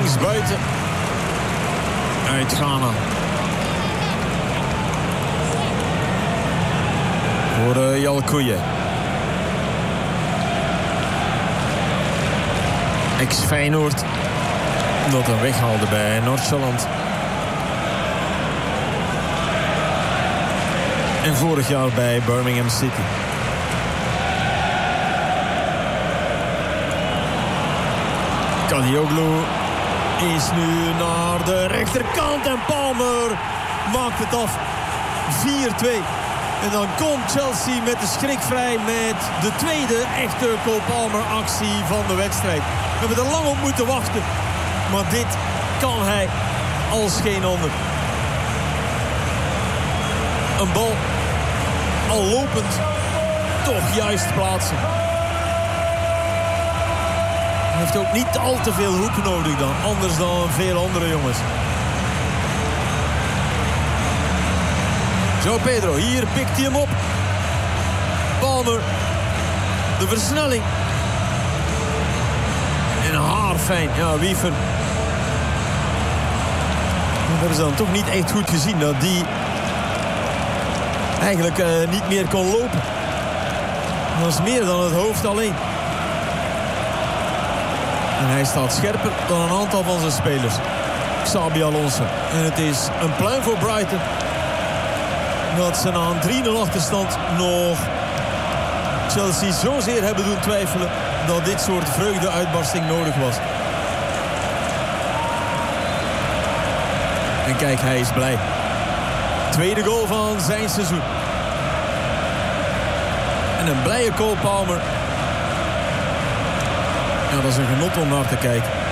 linksbuiten uit Ghana. Voor Jalkouje. Ex-Feyenoord. Dat hem weghaalde bij Noord-Holland. En vorig jaar bij Birmingham City. Kadioglu is nu naar de rechterkant en Palmer maakt het af. 4-2. En dan komt Chelsea met de schrik vrij met de tweede echte Cole Palmer actie van de wedstrijd. We hebben er lang op moeten wachten. Maar dit kan hij als geen ander. Een bal al lopend toch juist plaatsen. Hij heeft ook niet al te veel hoek nodig dan. Anders dan veel andere jongens. João Pedro, hier pikt hij hem op. Palmer. De versnelling. En haarfijn. Ja, Wiever. Dat hebben ze dan toch niet echt goed gezien. Dat die eigenlijk niet meer kon lopen. Dat is meer dan het hoofd alleen. En hij staat scherper dan een aantal van zijn spelers. Xabi Alonso. En het is een pluim voor Brighton. Dat ze na een 3-0 achterstand nog Chelsea zozeer hebben doen twijfelen dat dit soort vreugdeuitbarsting nodig was. En kijk, hij is blij. Tweede goal van zijn seizoen. En een blije Cole Palmer. Ja, dat is een genot om naar te kijken.